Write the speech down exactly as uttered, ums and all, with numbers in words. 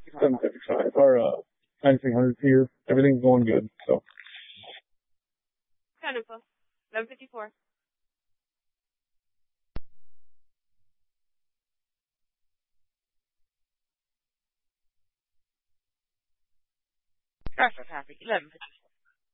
seven fifty-five, or uh, ninety-three hundred here. Everything's going good, so. Kind of close. eleven fifty-four. Traffic copy. eleven fifty-four.